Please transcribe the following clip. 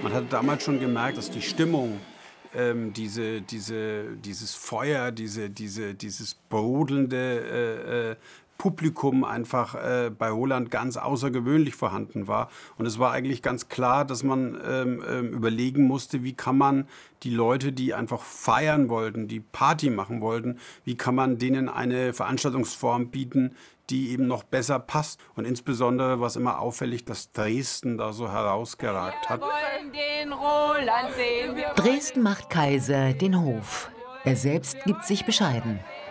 Man hatte damals schon gemerkt, dass die Stimmung, dieses Feuer, dieses brodelnde Publikum einfach bei Roland ganz außergewöhnlich vorhanden war. Und es war eigentlich ganz klar, dass man überlegen musste, wie kann man die Leute, die einfach feiern wollten, die Party machen wollten, wie kann man denen eine Veranstaltungsform bieten, die eben noch besser passt. Und insbesondere war es immer auffällig, dass Dresden da so herausgeragt hat. Wir wollen den Roland sehen. Dresden macht Kaiser den Hof. Er selbst gibt sich bescheiden.